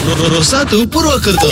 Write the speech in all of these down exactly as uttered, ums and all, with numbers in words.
Pro satu Purwokerto.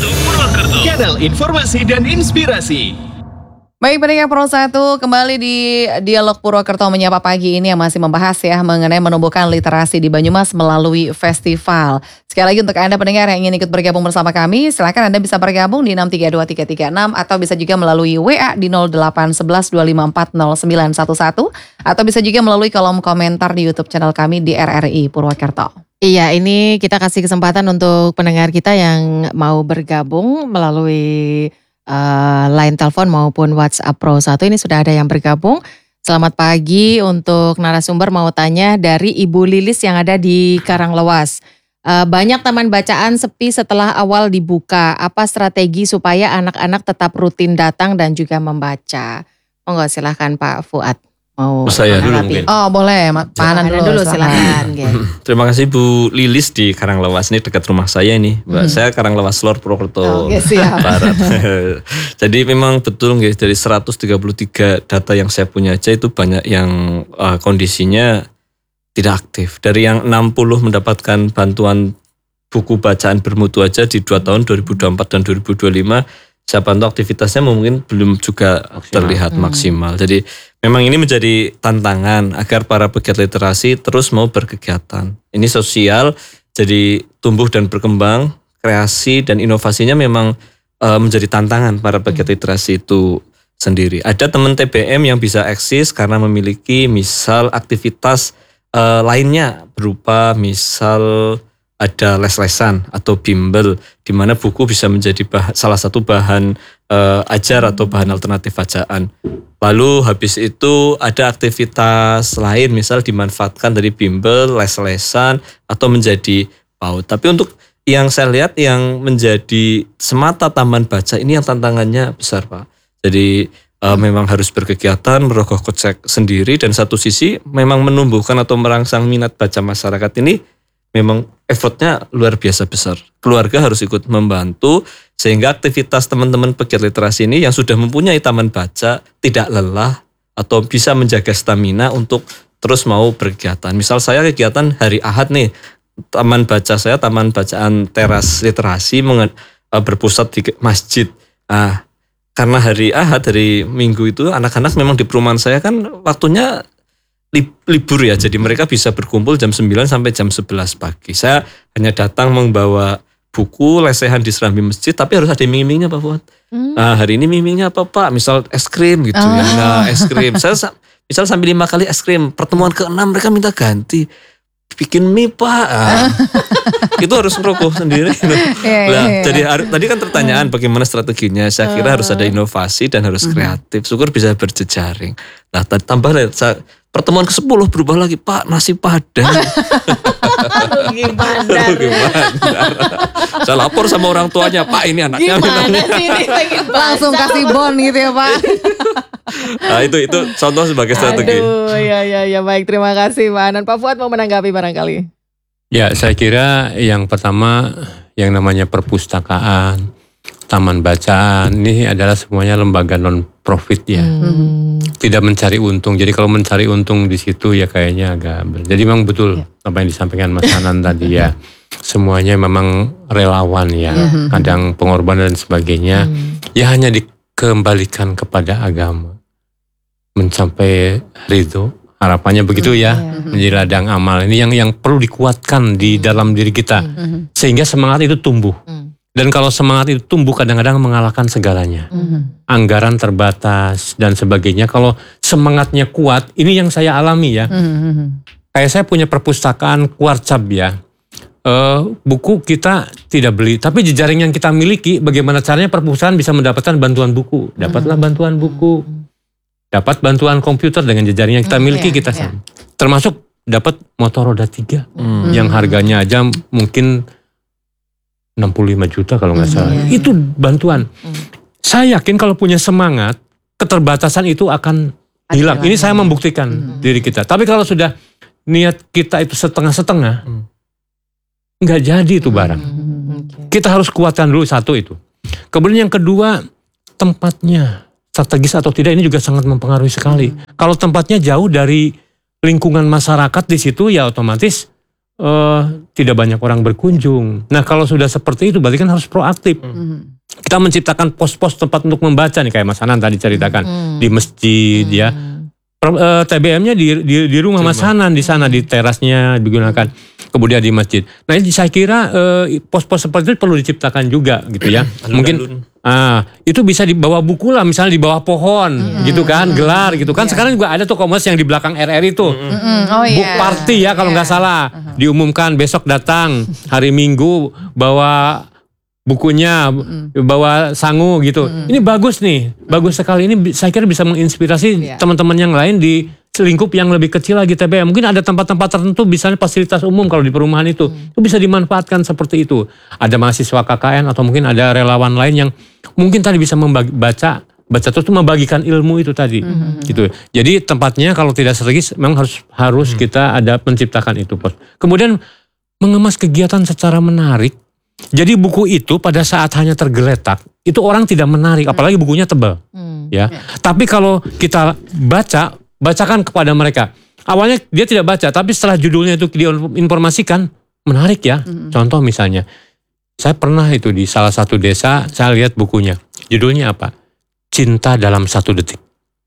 Kanal informasi dan inspirasi. Baik, pendengar Pro satu, kembali di Dialog Purwokerto Menyapa Pagi ini yang masih membahas ya mengenai menumbuhkan literasi di Banyumas melalui festival. Sekali lagi untuk Anda pendengar yang ingin ikut bergabung bersama kami, silakan Anda bisa bergabung di enam tiga dua tiga tiga enam atau bisa juga melalui W A di nol delapan satu satu dua lima empat nol sembilan satu satu atau bisa juga melalui kolom komentar di YouTube channel kami di R R I Purwokerto. Iya, ini kita kasih kesempatan untuk pendengar kita yang mau bergabung melalui Uh, line telepon maupun WhatsApp Pro satu. Ini sudah ada yang bergabung. Selamat pagi untuk narasumber, mau tanya dari Ibu Lilis yang ada di Karanglewas. Uh, banyak taman bacaan sepi setelah awal dibuka. Apa strategi supaya anak-anak tetap rutin datang dan juga membaca? Monggo silahkan Pak Fuad. Mau saya dulu mungkin. Oh boleh, Pak Hanan dulu, dulu silakan. Terima kasih Bu Lilis di Karanglewas, ini dekat rumah saya ini. Mbak, hmm. saya Karanglewas Lor Purwokerto okay, Barat. Jadi memang betul nggih, dari seratus tiga puluh tiga data yang saya punya aja itu banyak yang uh, kondisinya tidak aktif. Dari yang enam puluh mendapatkan bantuan buku bacaan bermutu aja di dua tahun dua ribu dua puluh empat dan dua ribu dua puluh lima, saya pantau aktivitasnya mungkin belum juga maksimal. terlihat hmm. maksimal. Jadi memang ini menjadi tantangan agar para pegiat literasi terus mau berkegiatan. Ini sosial, jadi tumbuh dan berkembang, kreasi dan inovasinya memang uh, menjadi tantangan para pegiat literasi itu sendiri. Ada teman T B M yang bisa eksis karena memiliki misal aktivitas uh, lainnya berupa misal ada les-lesan atau bimbel di mana buku bisa menjadi bah- salah satu bahan uh, ajar atau bahan alternatif bacaan. Lalu habis itu ada aktivitas lain misal dimanfaatkan dari bimbel, les-lesan atau menjadi PAUD. Tapi untuk yang saya lihat yang menjadi semata taman baca ini yang tantangannya besar Pak. Jadi uh, memang harus berkegiatan, merogoh kocek sendiri dan satu sisi memang menumbuhkan atau merangsang minat baca masyarakat ini memang effortnya luar biasa besar. Keluarga harus ikut membantu sehingga aktivitas teman-teman pegiat literasi ini yang sudah mempunyai taman baca tidak lelah atau bisa menjaga stamina untuk terus mau berkegiatan. Misal saya kegiatan hari Ahad nih, taman baca saya, taman bacaan teras literasi berpusat di masjid. Nah, karena hari Ahad, hari Minggu itu anak-anak memang di perumahan saya kan waktunya libur ya, jadi mereka bisa berkumpul jam sembilan sampai jam sebelas pagi. Saya hanya datang membawa buku, lesehan di serambi masjid, tapi harus ada iming-imingnya Pak Fuad. Hmm. Nah, hari ini imingnya apa Pak? Misal es krim gitu oh. ya. Nah, es krim. Saya misal sambil lima kali es krim, pertemuan keenam mereka minta ganti. Bikin mie Pak. Nah, itu harus ngerokok sendiri. Gitu. Yeah, nah, yeah, jadi yeah. tadi kan pertanyaan bagaimana strateginya. Saya kira uh. harus ada inovasi dan harus kreatif. Syukur bisa berjejaring. Nah, tambah saya pertemuan ke sepuluh berubah lagi, Pak, nasi padang. Rugi bandar. Rugi bandar. Saya lapor sama orang tuanya, Pak ini anaknya. Gimana sih ini lagi langsung kasih bon gitu ya Pak. Nah itu itu contoh sebagai strategi. Aduh, ya ya ya baik, terima kasih Pak Anan. Pak Fuad mau menanggapi barangkali. Ya, saya kira yang pertama yang namanya perpustakaan, taman bacaan ini adalah semuanya lembaga non profit ya. Hmm. Tidak mencari untung. Jadi kalau mencari untung di situ ya kayaknya agak ber... Jadi memang betul ya. Apa yang disampaikan Mas Hanan tadi ya. Semuanya memang relawan ya. Hmm. Kadang pengorbanan dan sebagainya. Hmm. Ya hanya dikembalikan kepada agama. Mencapai ridho. Harapannya begitu ya. Hmm. Menjadi ladang amal. Ini yang yang perlu dikuatkan di dalam diri kita. Hmm. Sehingga semangat itu tumbuh. Hmm. Dan kalau semangat itu tumbuh kadang-kadang mengalahkan segalanya. Mm-hmm. Anggaran terbatas dan sebagainya. Kalau semangatnya kuat, ini yang saya alami ya. Mm-hmm. Kayak saya punya perpustakaan Kuarcap ya. Uh, buku kita tidak beli. Tapi jejaring yang kita miliki, bagaimana caranya perpustakaan bisa mendapatkan bantuan buku. Dapatlah bantuan buku. Dapat bantuan komputer dengan jejaring yang kita miliki. Mm, yeah, kita yeah. Termasuk dapat motor roda tiga. Mm. Yang harganya aja mungkin enam puluh lima juta kalau nggak salah. Mm, iya. Itu bantuan. Mm. Saya yakin kalau punya semangat, keterbatasan itu akan hilang. Ini saya membuktikan mm. diri kita. Tapi kalau sudah niat kita itu setengah-setengah, mm. nggak jadi itu barang. Mm. Okay. Kita harus kuatkan dulu satu itu. Kemudian yang kedua, tempatnya strategis atau tidak ini juga sangat mempengaruhi sekali. Mm. Kalau tempatnya jauh dari lingkungan masyarakat di situ ya otomatis uh, tidak banyak orang berkunjung. Nah kalau sudah seperti itu berarti kan harus proaktif. Hmm. Kita menciptakan pos-pos tempat untuk membaca nih kayak Mas Hanan tadi ceritakan hmm. di masjid hmm. ya. Uh, T B M-nya di, di, di rumah Mas Hanan di sana di terasnya digunakan, kemudian di masjid. Nah ini saya kira uh, pos-pos seperti itu perlu diciptakan juga gitu ya. Mungkin ah itu bisa dibawa buku lah, misalnya di bawah pohon mm-hmm. gitu kan, gelar gitu kan. Yeah. Sekarang juga ada tuh komersi yang di belakang R R itu, mm-hmm. oh, book yeah. party ya kalau nggak yeah. salah. Uh-huh. Diumumkan besok datang hari Minggu bawa bukunya, mm. bawa sangu gitu. Mm. Ini bagus nih, bagus sekali. Ini saya kira bisa menginspirasi yeah. teman-teman yang lain di lingkup yang lebih kecil lagi T B M. Mungkin ada tempat-tempat tertentu, misalnya fasilitas umum kalau di perumahan itu, mm. itu bisa dimanfaatkan seperti itu. Ada mahasiswa K K N atau mungkin ada relawan lain yang mungkin tadi bisa membaca, baca terus membagikan ilmu itu tadi, mm. gitu. Jadi tempatnya kalau tidak strategis, memang harus harus mm. kita ada menciptakan itu pos. Kemudian mengemas kegiatan secara menarik. Jadi buku itu pada saat hanya tergeletak, itu orang tidak menarik, apalagi bukunya tebal, hmm. ya. Tapi kalau kita baca, bacakan kepada mereka. Awalnya dia tidak baca, tapi setelah judulnya itu diinformasikan, menarik ya. Hmm. Contoh misalnya, saya pernah itu di salah satu desa, saya lihat bukunya. Judulnya apa? Cinta dalam satu detik.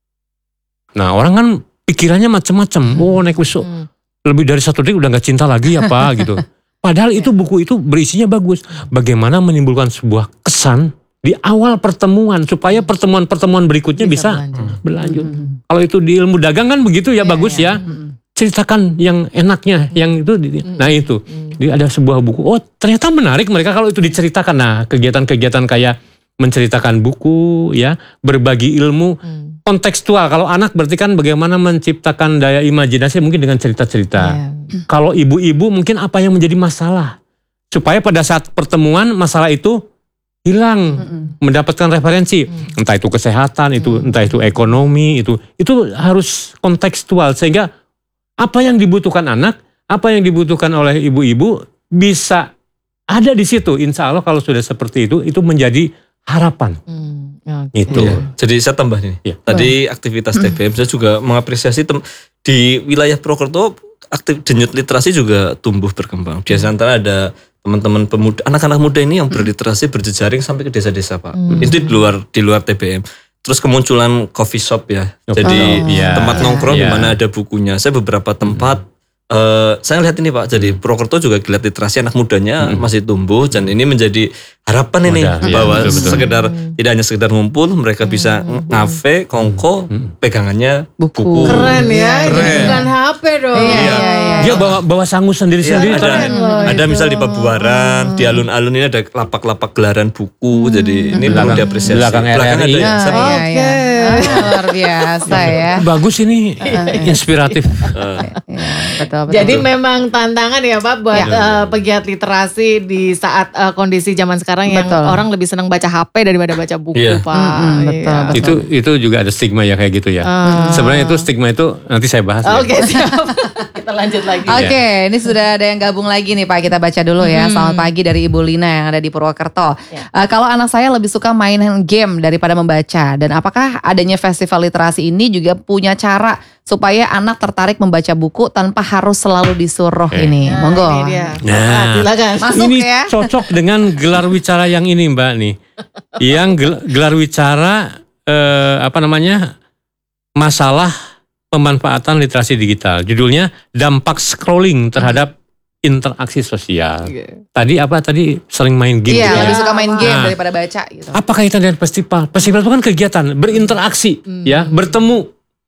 Nah orang kan pikirannya macam-macam. Oh naik besok, hmm. lebih dari satu detik udah gak cinta lagi apa gitu. Padahal itu buku itu berisinya bagus. Bagaimana menimbulkan sebuah kesan di awal pertemuan supaya pertemuan-pertemuan berikutnya bisa, bisa berlanjut. berlanjut. Hmm. Kalau itu di ilmu dagang kan begitu ya, ya bagus ya. ya. Ceritakan yang enaknya, yang itu. Hmm. Nah itu, hmm. Jadi ada sebuah buku. Oh ternyata menarik mereka kalau itu diceritakan. Nah kegiatan-kegiatan kayak menceritakan buku, ya, berbagi ilmu. Hmm. Kontekstual, kalau anak berarti kan bagaimana menciptakan daya imajinasi mungkin dengan cerita-cerita. Yeah. Kalau ibu-ibu mungkin apa yang menjadi masalah. Supaya pada saat pertemuan masalah itu hilang, mm-hmm. mendapatkan referensi. Mm. Entah itu kesehatan, itu mm. entah itu ekonomi, itu itu harus kontekstual. Sehingga apa yang dibutuhkan anak, apa yang dibutuhkan oleh ibu-ibu bisa ada di situ. Insya Allah kalau sudah seperti itu, itu menjadi harapan. Mm. Okay. Itu. Ya, jadi saya tambah nih. Ya. Tadi aktivitas T B M saya juga mengapresiasi tem- di wilayah Purwokerto aktif denyut literasi juga tumbuh berkembang. Di antara ada teman-teman pemuda, anak-anak muda ini yang berliterasi berjejaring sampai ke desa-desa, Pak. Hmm. Itu di luar di luar T B M. Terus kemunculan coffee shop ya. Jadi oh, iya. tempat nongkrong iya. di mana ada bukunya. Saya beberapa tempat Uh, saya lihat ini Pak, jadi Purwokerto juga geliat literasi anak mudanya hmm. masih tumbuh dan ini menjadi harapan ini Mudah, bahwa iya, betul, betul. sekedar hmm. tidak hanya sekedar ngumpul, mereka bisa hmm. ngafe, kongko, hmm. pegangannya buku. buku. Keren ya, Keren. Jadi bukan H P dong. Iya, iya, iya. Dia bawa bawa sangu sendiri-sendiri. Iya, ada ada misal di Pabuaran, hmm. di alun-alun ini ada lapak-lapak gelaran buku, hmm. jadi ini perlu diapresiasi. Belakang, belakang ada ya. Oh, iya, iya. Oh, luar biasa ya. Bagus ini, inspiratif. uh. ya, betul, betul. Jadi betul. memang tantangan ya Pak buat ya. uh, pegiat literasi di saat uh, kondisi zaman sekarang yang betul. orang lebih senang baca H P daripada baca buku ya. Pak. Hmm, betul, ya. betul. Itu itu juga ada stigma ya kayak gitu ya. Uh. Sebenarnya itu stigma itu nanti saya bahas. Oke okay, ya. siap. Kita lanjut lagi. Oke, okay, ya. Ini sudah ada yang gabung lagi nih Pak. Kita baca dulu ya. Hmm. Selamat pagi dari Ibu Lina yang ada di Purwokerto. Ya. Uh, kalau anak saya lebih suka main game daripada membaca. Dan apakah adanya festival literasi ini juga punya cara supaya anak tertarik membaca buku tanpa harus selalu disuruh okay. ini. Nah, monggo. Ini dia. Nah, silakan. Masuk ini ya. cocok dengan gelar wicara yang ini Mbak nih. Yang gelar wicara eh, apa namanya? Masalah pemanfaatan literasi digital. Judulnya dampak scrolling terhadap interaksi sosial. Okay. Tadi apa tadi sering main game. Iya, gitu lebih ya? suka main game nah, daripada baca gitu. Apa kaitan dengan festival? Festival itu kan kegiatan berinteraksi hmm. ya, bertemu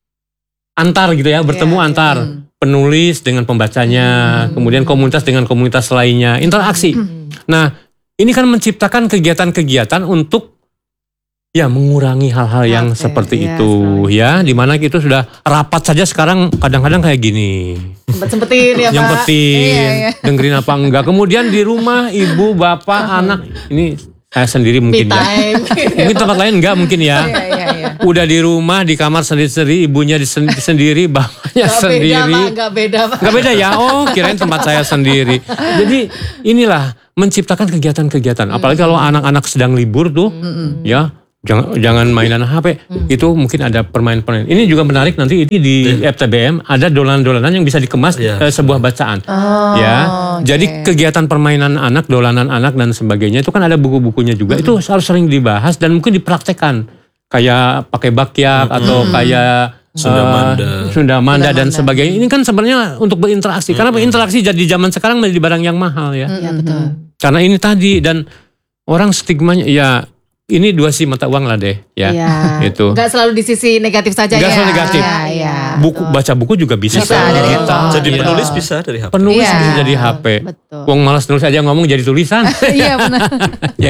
antar gitu ya, bertemu yeah, antar yeah. penulis dengan pembacanya, hmm. kemudian komunitas dengan komunitas lainnya, interaksi. Hmm. Nah, ini kan menciptakan kegiatan-kegiatan untuk ya mengurangi hal-hal yang okay, seperti yeah, itu sekali. ya, dimana itu sudah rapat saja sekarang kadang-kadang kayak gini. Sempet-sempetin ya Pak. Nyempetin, iya, iya. dengerin apa enggak. Kemudian di rumah ibu, bapak, anak, ini saya sendiri mungkin ya. Mungkin tempat lain enggak mungkin ya. Iya, iya, iya. Udah di rumah di kamar sendiri-sendiri, ibunya di sen- sendiri, bapaknya gak sendiri. Beda, Pak, gak beda Pak. Gak beda ya. Oh, kirain tempat saya sendiri. Jadi inilah menciptakan kegiatan-kegiatan. Apalagi kalau anak-anak sedang libur tuh, mm-hmm. ya Jangan jangan mainan H P. Hmm. Itu mungkin ada permainan-permainan. Ini juga menarik nanti ini di F T B M ada dolanan-dolanan yang bisa dikemas yeah. eh, sebuah bacaan. Oh, ya. Okay. Jadi kegiatan permainan anak, dolanan anak dan sebagainya itu kan ada buku-bukunya juga. Hmm. Itu harus sering dibahas dan mungkin dipraktekkan. Kayak pakai bakyak hmm. atau kayak Sunda Manda, uh, Sunda Manda dan sebagainya. Ini kan sebenarnya untuk berinteraksi. Hmm. Karena berinteraksi jadi zaman sekarang menjadi barang yang mahal ya. Iya hmm. betul. Karena ini tadi dan orang stigmanya ya ini dua sisi mata uang lah deh ya. Iya. Itu. Gak selalu di sisi negatif saja. Gak ya. selalu negatif. Ya, ya. Buku baca buku juga bisa. Bisa dari kita. Jadi ya. penulis bisa dari H P. Penulis ya. bisa jadi H P. Betul. Wong malas nulis aja ngomong jadi tulisan. Iya benar. Ya.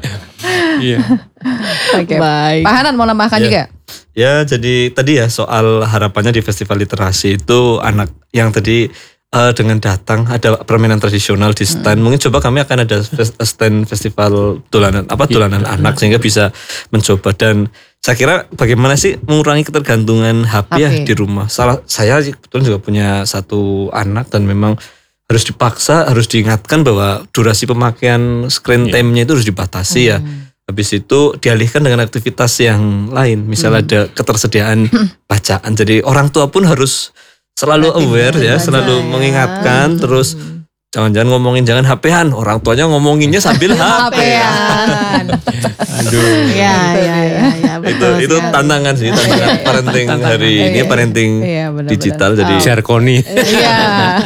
Iya. Oke. Baik. Pak Hanan mau nambahkan Ya. juga? Ya, jadi tadi ya soal harapannya di festival literasi itu anak yang tadi uh, dengan datang ada permainan tradisional di stand. Hmm. Mungkin coba kami akan ada stand festival dolanan apa dolanan ya. Anak sehingga bisa mencoba dan saya kira bagaimana sih mengurangi ketergantungan H P, H P. Ya di rumah. Salah saya kebetulan juga punya satu anak dan memang harus dipaksa, harus diingatkan bahwa durasi pemakaian screen ya. time-nya itu harus dibatasi hmm. ya. Habis itu dialihkan dengan aktivitas yang lain. Misalnya hmm. ada ketersediaan bacaan. Jadi orang tua pun harus selalu aware ya, selalu ya. mengingatkan. Hmm. Terus jangan-jangan ngomongin jangan H P-an. Orang tuanya ngomonginnya sambil H P-an. Aduh. Ya, ya, ya, ya, itu itu tantangan sih, tantangan parenting hari ini, parenting iya, benar, digital. benar. Jadi Cerkoni. Iya.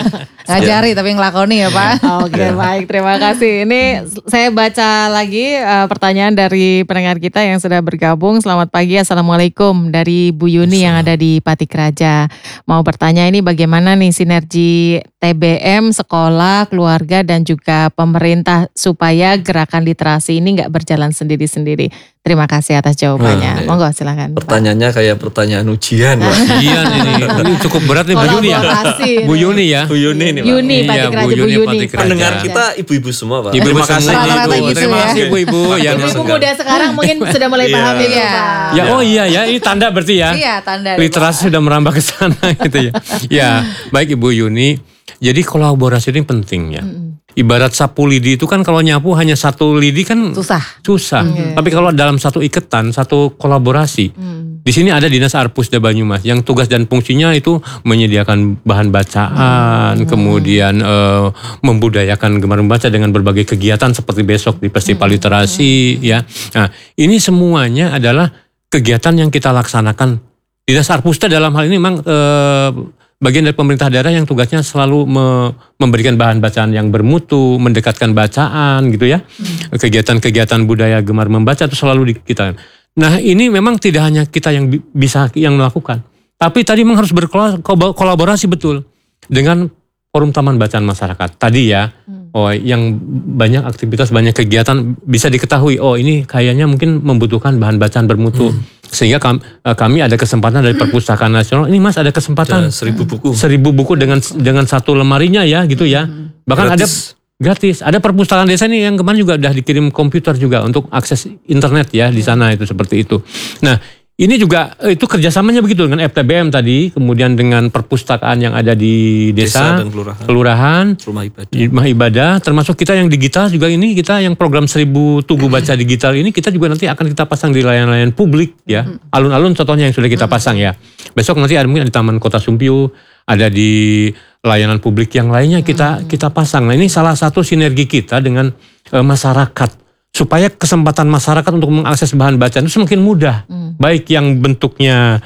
Ngajari tapi ngelakoni ya Pak. Oke baik, terima kasih. Ini saya baca lagi uh, pertanyaan dari pendengar kita yang sudah bergabung. Selamat pagi, Assalamualaikum. Dari Bu Yuni yang ada di Patik Raja. Mau bertanya ini bagaimana nih sinergi T B M, sekolah, keluarga dan juga pemerintah supaya gerakan literasi ini nggak berjalan sendiri-sendiri. Terima kasih atas jawabannya. Nah, Monggo silakan. Pertanyaannya kayak pertanyaan ujian. Ujian ini. Ini cukup berat nih Bu Yuni ya. Bu Yuni ya. Bu Yuni nih Pak. Yuni, Iya, Patik Raja, Bu Yuni, Yuni. Patik Raja. Pendengar kita ibu-ibu semua Pak. Ibu Terima semua. kasih Rata-rata Ibu. gitu Terima ya. kasih Bu-ibu yang Ibu muda sekarang mungkin sudah mulai Iya. paham ya. Iya. Ya oh iya ya, ini tanda berarti ya. Iya tanda. Literasi sudah merambah ke sana gitu ya. Ya, baik Ibu Yuni. Jadi kolaborasi ini penting ya. Ibarat sapu lidi itu kan kalau nyapu hanya satu lidi kan Susah. Susah. Hmm. Tapi kalau dalam satu iketan, satu kolaborasi. Hmm. Di sini ada Dinas Arpusda Banyumas yang tugas dan fungsinya itu menyediakan bahan bacaan, hmm. kemudian uh, membudayakan gemar membaca dengan berbagai kegiatan seperti besok di Festival hmm. Literasi ya. Nah, ini semuanya adalah kegiatan yang kita laksanakan. Dinas Arpusda dalam hal ini memang uh, bagian dari pemerintah daerah yang tugasnya selalu me- memberikan bahan bacaan yang bermutu, mendekatkan bacaan gitu ya. Hmm. Kegiatan-kegiatan budaya gemar membaca itu selalu di kita. Nah ini memang tidak hanya kita yang bi- bisa yang melakukan. Tapi tadi memang harus berkolaborasi betul dengan Forum Taman Bacaan Masyarakat. Tadi ya, hmm. oh yang banyak aktivitas, banyak kegiatan bisa diketahui. Oh ini kayaknya mungkin membutuhkan bahan bacaan bermutu. Hmm. Sehingga kami, kami ada kesempatan dari Perpustakaan Nasional. Ini Mas ada kesempatan ada seribu buku, seribu buku dengan dengan satu lemarinya ya gitu ya. Bahkan gratis. ada gratis. Ada Perpustakaan Desa ini yang kemarin juga udah dikirim komputer juga untuk akses internet ya di sana itu seperti itu. Nah ini juga itu kerjasamanya begitu dengan F T B M tadi, kemudian dengan perpustakaan yang ada di desa, desa dan kelurahan, kelurahan rumah ibadah. rumah ibadah, termasuk kita yang digital juga ini kita yang program seribu tugu baca digital ini kita juga nanti akan kita pasang di layanan-layanan publik ya, alun-alun contohnya yang sudah kita pasang ya. Besok nanti ada mungkin di Taman Kota Sumpiu, ada di layanan publik yang lainnya kita kita pasang. Nah ini salah satu sinergi kita dengan e, masyarakat. Supaya kesempatan masyarakat untuk mengakses bahan bacaan itu semakin mudah. Hmm. Baik yang bentuknya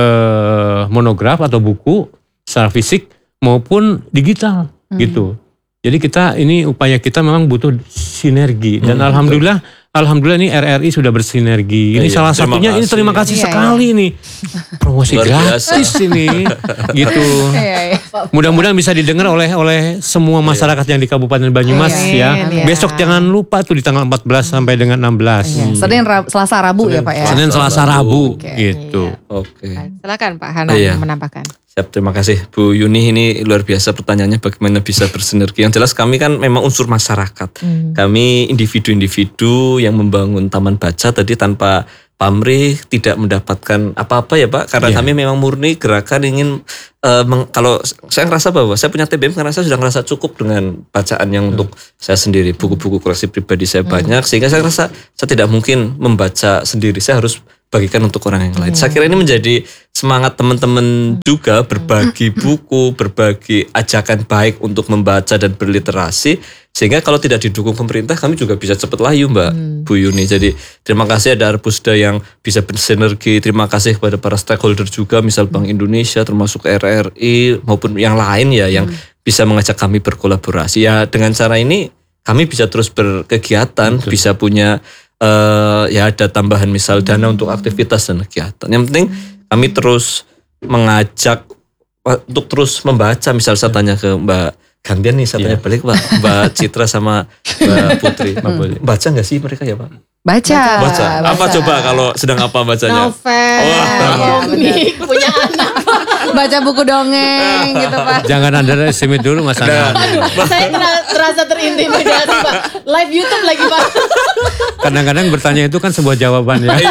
eh, monograf atau buku secara fisik maupun digital hmm. gitu. Jadi kita ini upaya kita memang butuh sinergi. Dan hmm, Alhamdulillah betul. Alhamdulillah ini R R I sudah bersinergi. Ini ya, salah satunya kasih. Ini terima kasih ya, sekali ya. Nih. Promosi gratis ini. Gitu. Ya, ya. Mudah-mudahan bisa didengar oleh oleh semua masyarakat ya. Yang di Kabupaten Banyumas ya. ya. ya. Besok jangan lupa tuh di tanggal empat belas sampai dengan enam belas. Ya. Senin, Rab, Selasa, Rabu Senin, ya Pak ya. Senin, Selasa, Rabu okay. gitu. Ya. Oke. Okay. Silakan Pak Hanan ya. menambahkan. Siap, terima kasih Bu Yuni. Ini luar biasa pertanyaannya bagaimana bisa bersinergi. Yang jelas kami kan memang unsur masyarakat. Hmm. Kami individu-individu yang membangun taman baca tadi tanpa pamrih, tidak mendapatkan apa-apa ya Pak, karena Iya. kami memang murni gerakan ingin uh, meng, kalau saya ngerasa bahwa saya punya T B M karena saya sudah ngerasa cukup dengan bacaan yang hmm. untuk saya sendiri, buku-buku koleksi pribadi saya hmm. banyak, sehingga saya rasa saya tidak mungkin membaca sendiri, saya harus bagikan untuk orang yang lain. Hmm. Saya kira ini menjadi semangat teman-teman juga berbagi buku, berbagi ajakan baik untuk membaca dan berliterasi, sehingga kalau tidak didukung pemerintah kami juga bisa cepat layu Mbak hmm. Bu Yuni. Jadi terima kasih ada Arbusda yang bisa bersinergi, terima kasih kepada para stakeholder juga, misal Bank Indonesia termasuk R R I maupun yang lain ya yang hmm. bisa mengajak kami berkolaborasi. Ya dengan cara ini kami bisa terus berkegiatan, Betul. bisa punya Uh, ya ada tambahan misal dana hmm. untuk aktivitas dan kegiatan. Yang penting kami terus mengajak untuk terus membaca. Misal saya tanya ke Mbak Gantian nih, saya tanya yeah. balik Pak, Mbak Citra sama Mbak Putri, hmm. baca nggak sih mereka ya Pak? Baca. Baca. Apa baca. coba kalau sedang apa bacanya? Novel, Wah, komik, punya anak. Baca buku dongeng gitu Pak. Jangan underestimate dulu Mas Ana. Aduh, saya kena- terasa terintimidasi Pak. Live YouTube lagi Pak. Kadang-kadang bertanya itu kan sebuah jawaban ya.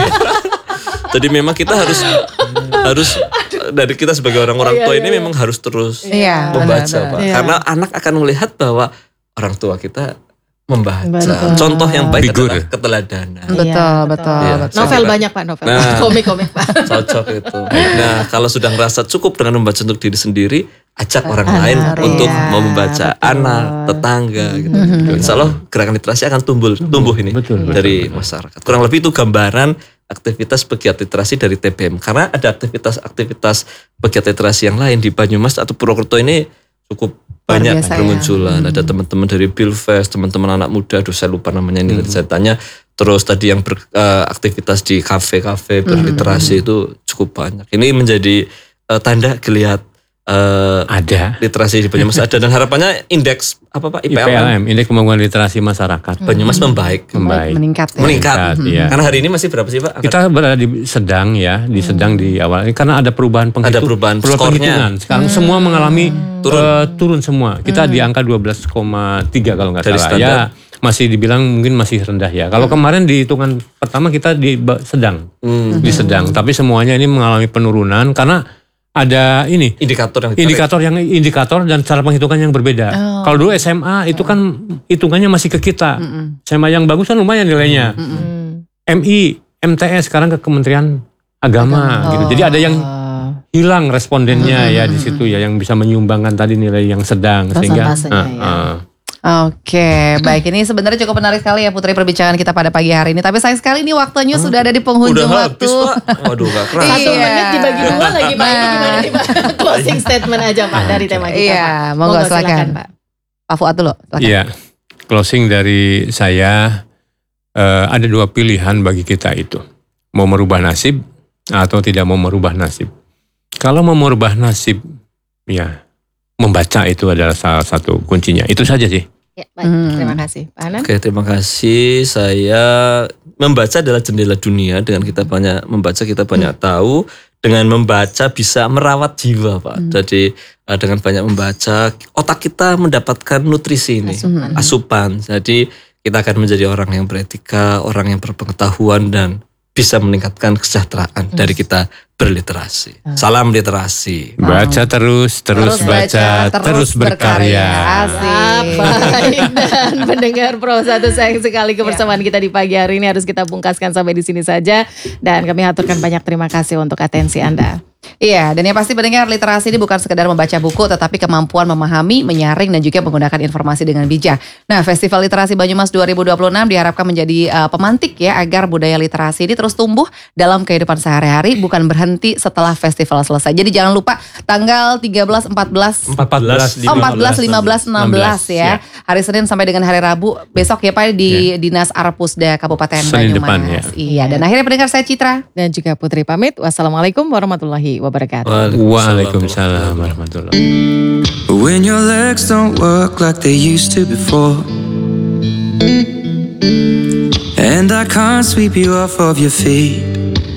Jadi memang kita harus harus dari kita sebagai orang-orang tua ini memang harus terus Iya, membaca benar-benar. Pak. Iya. Karena anak akan melihat bahwa orang tua kita membaca. Betul. Contoh yang baik Figur. adalah keteladanan. Betul, Iya, betul, Iya. betul. Novel Saya banyak Pak, novel. Nah. Komik-komik Pak. Cocok itu. Nah, kalau sudah merasa cukup dengan membaca untuk diri sendiri, ajak orang Anak, lain iya. untuk mau membaca, Betul. anak, tetangga gitu. Insya Allah gerakan literasi akan tumbuh tumbuh ini Betul, betul, dari betul. masyarakat. Kurang lebih itu gambaran aktivitas pegiat literasi dari T B M. Karena ada aktivitas-aktivitas pegiat literasi yang lain di Banyumas atau Purwokerto ini cukup Luar banyak biasa ya. bermunculan. Ada teman-teman dari Bilfest, teman-teman anak muda, aduh saya lupa namanya ini tadi saya tanya. Terus tadi yang beraktivitas di kafe-kafe berliterasi itu cukup banyak. Ini menjadi uh, tanda geliat uh, Ada. literasi di Banyumas ada, dan harapannya indeks apa Pak I I P P L L M M, Indeks Pembangunan Literasi Masyarakat. Banyumas membaik. Membaik. Meningkat ya. Meningkat. Iya. Karena hari ini masih berapa sih Pak? Kita berada di sedang ya, di sedang di awal ini karena ada perubahan penghitung, Ada perubahan skornya. penghitungan. Sekarang semua mengalami turun, turun semua. Kita di angka dua belas koma tiga kalau nggak Dari salah. standar. Ya, masih dibilang mungkin masih rendah ya. Kalau kemarin di hitungan pertama kita di ba- sedang, Hmm. di sedang. Tapi semuanya ini mengalami penurunan karena ada ini Indikator yang ditarik. indikator yang indikator dan cara penghitungan yang berbeda. Oh. Kalau dulu S M A itu kan hitungannya masih ke kita. S M A yang bagus kan lumayan nilainya. M I, M T S sekarang ke Kementerian Agama gitu. Jadi ada yang hilang respondennya ya di situ ya yang bisa menyumbangkan tadi nilai yang sedang sehingga Persentasenya, ah, ya. ah. Oke, baik, ini sebenarnya cukup menarik sekali ya Putri perbincangan kita pada pagi hari ini. Tapi sayang sekali ini waktunya sudah ada di penghujung Udah waktu. habis Pak. Waduh gak keras. Satu Iya. menit dibagi dua lagi Pak. Ini gimana nih Pak? Closing statement aja Pak dari tema kita Iya, Pak. monggo silakan. Pak. Pak Fuad dulu, silakan. Iya, closing dari saya eh, ada dua pilihan bagi kita itu. Mau merubah nasib atau tidak mau merubah nasib. Kalau mau merubah nasib, ya membaca itu adalah salah satu kuncinya. Itu saja sih. Ya, baik. Hmm. Terima kasih Pak Anan. Oke, terima kasih. Saya membaca adalah jendela dunia. Dengan kita banyak membaca, kita banyak tahu. Dengan membaca bisa merawat jiwa, Pak. Jadi eh, dengan banyak membaca, otak kita mendapatkan nutrisi ini, Asupan. asupan. Jadi kita akan menjadi orang yang beretika, orang yang berpengetahuan dan bisa meningkatkan kesejahteraan dari kita berliterasi. Salam literasi. Baca terus, terus, baca, terus, berkarya. Asik. Baik, dan pendengar Pro satu sayang sekali kebersamaan kita di pagi hari ini harus kita pungkaskan sampai di sini saja. Dan kami haturkan banyak terima kasih untuk atensi Anda. Iya, dan yang pasti pendengar, literasi ini bukan sekedar membaca buku, tetapi kemampuan memahami, menyaring, dan juga menggunakan informasi dengan bijak. Nah, Festival Literasi Banyumas dua ribu dua puluh enam diharapkan menjadi uh, pemantik ya, agar budaya literasi ini terus tumbuh dalam kehidupan sehari-hari, bukan berhenti setelah festival selesai. Jadi jangan lupa tanggal tiga belas, empat belas, empat belas, Oh, empat belas, lima belas, enam belas ya. ya. Hari Senin sampai dengan hari Rabu. Besok ya Pak di Dinas Arpusda Kabupaten Senin Banyumas. depan, ya. Iya, dan akhirnya pendengar saya Citra. Dan juga Putri pamit. Wassalamualaikum warahmatullahi wabarakatuh. Waalaikumsalam warahmatullahi wabarakatuh. When your legs don't work like they used to before, and I can't sweep you off of your feet,